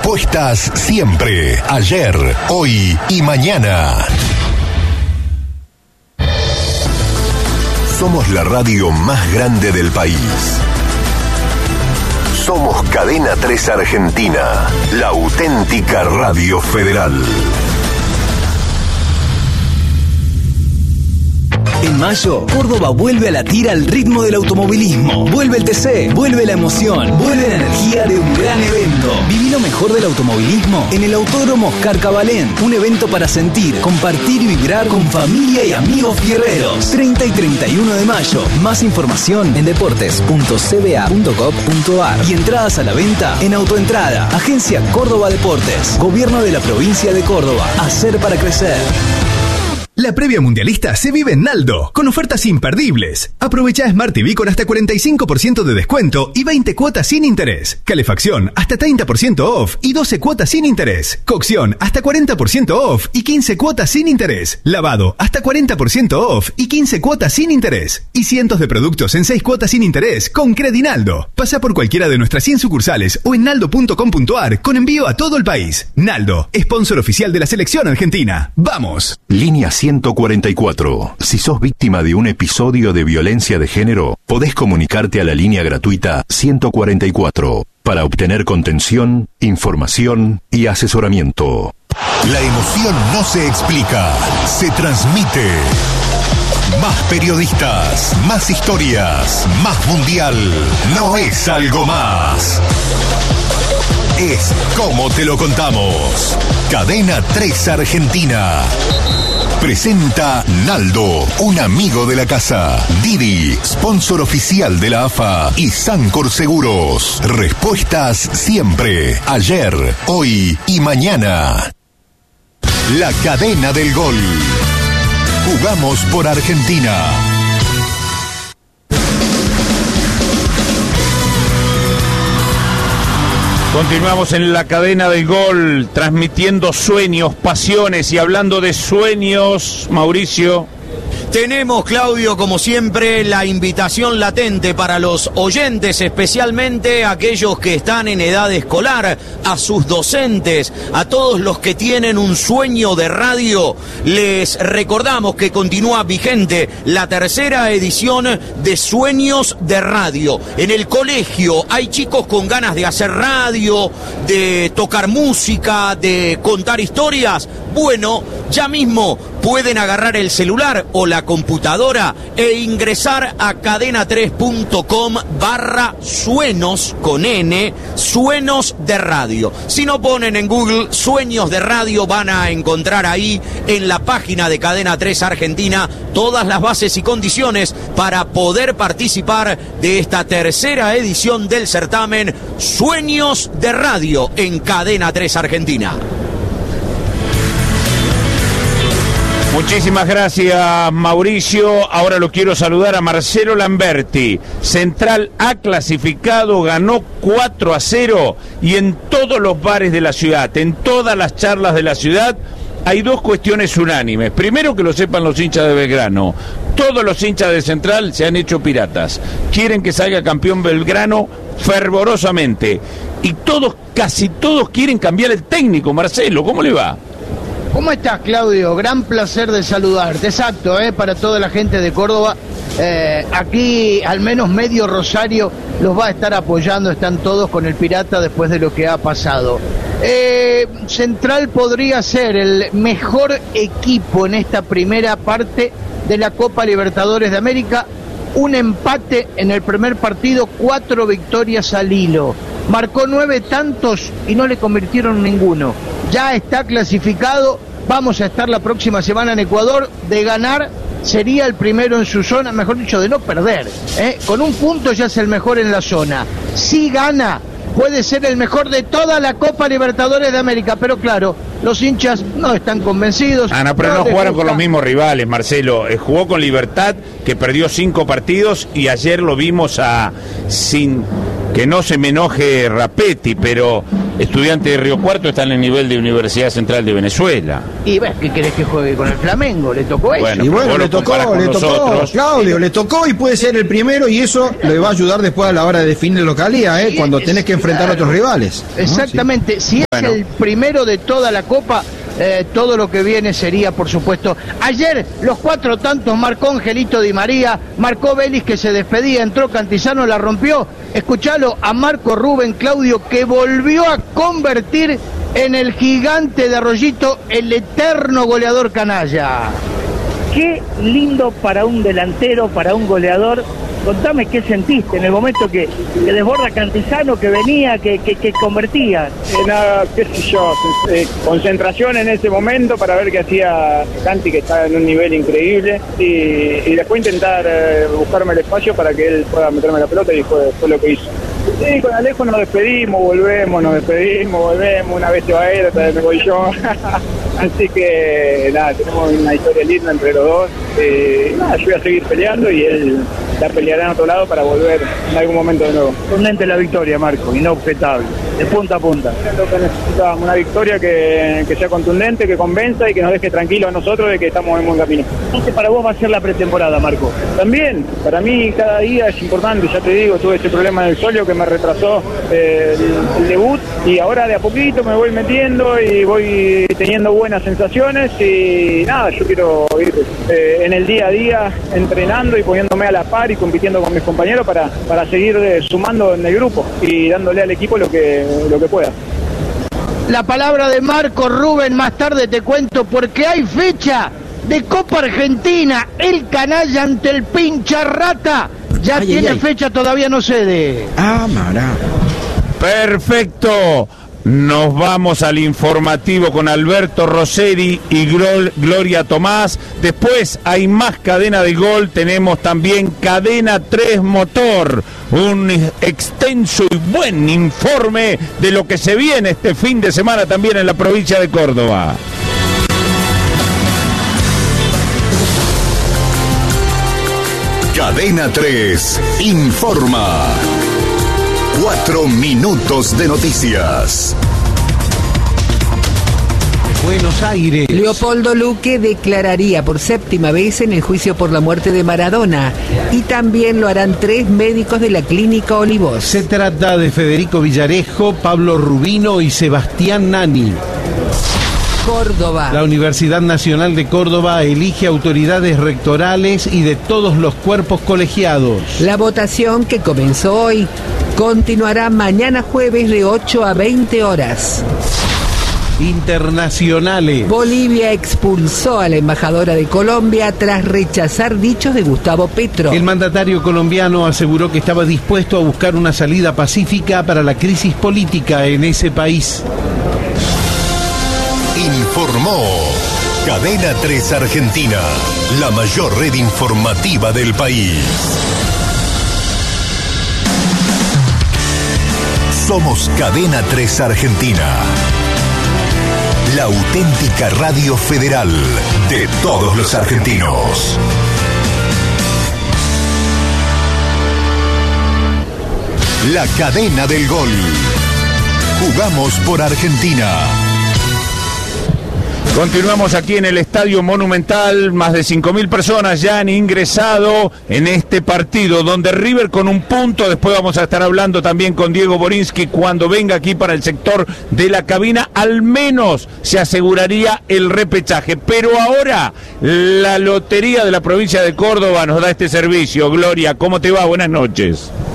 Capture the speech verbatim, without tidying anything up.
Respuestas siempre, ayer, hoy y mañana. Somos la radio más grande del país. Somos Cadena tres Argentina, la auténtica radio federal. En mayo, Córdoba vuelve a latir al ritmo del automovilismo. Vuelve el T C, vuelve la emoción, vuelve la energía de un gran evento. Viví lo mejor del automovilismo en el Autódromo Oscar Cabalén. Un evento para sentir, compartir y vibrar con familia y amigos guerreros. treinta y treinta y uno de mayo. Más información en deportes punto c b a punto gov punto a r y entradas a la venta en Autoentrada. Agencia Córdoba Deportes. Gobierno de la provincia de Córdoba. Hacer para crecer. La previa mundialista se vive en Naldo, con ofertas imperdibles. Aprovecha Smart T V con hasta cuarenta y cinco por ciento de descuento y veinte cuotas sin interés. Calefacción hasta treinta por ciento off y doce cuotas sin interés. Cocción hasta cuarenta por ciento off y quince cuotas sin interés. Lavado hasta cuarenta por ciento off y quince cuotas sin interés. Y cientos de productos en seis cuotas sin interés con Credinaldo. Pasa por cualquiera de nuestras cien sucursales o en naldo punto com punto a r con envío a todo el país. Naldo, sponsor oficial de la selección argentina. ¡Vamos! Línea ciento cuarenta y cuatro. Si sos víctima de un episodio de violencia de género, podés comunicarte a la línea gratuita ciento cuarenta y cuatro para obtener contención, información y asesoramiento. La emoción no se explica, se transmite. Más periodistas, más historias, más mundial. No es algo más. Es como te lo contamos. Cadena tres Argentina. Presenta Naldo, un amigo de la casa. Didi, sponsor oficial de la A F A. Y Sancor Seguros. Respuestas siempre, ayer, hoy y mañana. La cadena del gol. Jugamos por Argentina. Continuamos en la cadena del gol, transmitiendo sueños, pasiones y hablando de sueños, Mauricio. Tenemos, Claudio, como siempre, la invitación latente para los oyentes, especialmente aquellos que están en edad escolar, a sus docentes, a todos los que tienen un sueño de radio. Les recordamos que continúa vigente la tercera edición de Sueños de Radio. En el colegio hay chicos con ganas de hacer radio, de tocar música, de contar historias. Bueno, ya mismo pueden agarrar el celular o la computadora e ingresar a cadena tres punto com barra suenos con N, suenos de radio. Si no ponen en Google sueños de radio, van a encontrar ahí en la página de Cadena tres Argentina todas las bases y condiciones para poder participar de esta tercera edición del certamen Sueños de Radio en Cadena tres Argentina. Muchísimas gracias, Mauricio. Ahora lo quiero saludar a Marcelo Lamberti. Central ha clasificado, ganó cuatro a cero y en todos los bares de la ciudad, en todas las charlas de la ciudad, hay dos cuestiones unánimes. Primero, que lo sepan los hinchas de Belgrano. Todos los hinchas de Central se han hecho piratas. Quieren que salga campeón Belgrano fervorosamente. Y todos, casi todos quieren cambiar el técnico. Marcelo, ¿cómo le va? ¿Cómo estás, Claudio? Gran placer de saludarte. Exacto, ¿eh? Para toda la gente de Córdoba. Eh, aquí, al menos medio Rosario los va a estar apoyando. Están todos con el Pirata después de lo que ha pasado. Eh, Central podría ser el mejor equipo en esta primera parte de la Copa Libertadores de América. Un empate en el primer partido, cuatro victorias al hilo. Marcó nueve tantos y no le convirtieron ninguno. Ya está clasificado, vamos a estar la próxima semana en Ecuador. De ganar sería el primero en su zona, mejor dicho, de no perder, ¿eh? Con un punto ya es el mejor en la zona. Si gana, puede ser el mejor de toda la Copa Libertadores de América, pero claro, los hinchas no están convencidos. Ah, no, pero no, no jugaron gusta. Con los mismos rivales, Marcelo. Eh, jugó con Libertad, que perdió cinco partidos, y ayer lo vimos a sin que no se me enoje Rapetti, pero Estudiantes de Río Cuarto está en el nivel de Universidad Central de Venezuela. Y ves, ¿qué querés que juegue con el Flamengo? Le tocó eso. Bueno, y bueno, le tocó, le tocó, nosotros. Claudio, le tocó y puede ser el primero y eso le va a ayudar después a la hora de definir localía, ¿eh? Cuando tenés que enfrentar a otros rivales. Exactamente, ¿no? Sí. Si es bueno. el primero de toda la Copa, eh, todo lo que viene sería, por supuesto. Ayer los cuatro tantos marcó Angelito Di María, marcó Vélez que se despedía, entró Cantizano, la rompió. Escuchalo a Marco Rubén, Claudio, que volvió a convertir en el gigante de Arroyito, el eterno goleador canalla. Qué lindo para un delantero, para un goleador. Contame qué sentiste en el momento que, que desborda Cantizano, que venía, que, que, que convertía. Eh, nada, qué sé yo, eh, concentración en ese momento para ver qué hacía Canti, que está en un nivel increíble, y, y después intentar eh, buscarme el espacio para que él pueda meterme la pelota, y fue, fue lo que hizo. Sí, con Alejo nos despedimos, volvemos, nos despedimos, volvemos, una vez se va él, otra vez me voy yo. Así que nada, tenemos una historia linda entre los dos. Eh, nada, yo voy a seguir peleando y él la peleará en otro lado para volver en algún momento de nuevo. Contundente la victoria, Marco, inobjetable, de punta a punta. Es lo que necesitamos, una victoria que, que sea contundente, que convenza y que nos deje tranquilos a nosotros de que estamos en buen camino. Entonces para vos va a ser la pretemporada, Marco. También, para mí cada día es importante, ya te digo, tuve ese problema del solio que me retrasó eh, el, el debut, y ahora de a poquito me voy metiendo y voy teniendo buenas sensaciones, y nada, yo quiero ir eh, en el día a día entrenando y poniéndome a la par y compitiendo con mis compañeros para, para seguir eh, sumando en el grupo y dándole al equipo lo que, lo que pueda. La palabra de Marco Rubén, más tarde te cuento, porque hay fecha de Copa Argentina, el canalla ante el pincha rata. Ya ay, tiene ay, fecha, ay. Todavía no cede. Ah, mará. Perfecto. Nos vamos al informativo con Alberto Roseri y Gloria Tomás. Después hay más Cadena del Gol. Tenemos también Cadena tres Motor. Un extenso y buen informe de lo que se viene este fin de semana también en la provincia de Córdoba. Cadena tres informa. Cuatro minutos de noticias. Buenos Aires. Leopoldo Luque declararía por séptima vez en el juicio por la muerte de Maradona, y también lo harán tres médicos de la Clínica Olivos. Se trata de Federico Villarejo, Pablo Rubino y Sebastián Nani. Córdoba. La Universidad Nacional de Córdoba elige autoridades rectorales y de todos los cuerpos colegiados. La votación, que comenzó hoy, continuará mañana jueves de ocho a veinte horas. Internacionales. Bolivia expulsó a la embajadora de Colombia tras rechazar dichos de Gustavo Petro. El mandatario colombiano aseguró que estaba dispuesto a buscar una salida pacífica para la crisis política en ese país. Informó Cadena tres Argentina, la mayor red informativa del país. Somos Cadena tres Argentina, la auténtica radio federal de todos los argentinos. La Cadena del Gol. Jugamos por Argentina. Continuamos aquí en el Estadio Monumental. Más de cinco mil personas ya han ingresado en este partido, donde River con un punto, después vamos a estar hablando también con Diego Borinsky cuando venga aquí para el sector de la cabina, al menos se aseguraría el repechaje. Pero ahora la Lotería de la provincia de Córdoba nos da este servicio. Gloria, ¿cómo te va? Buenas noches.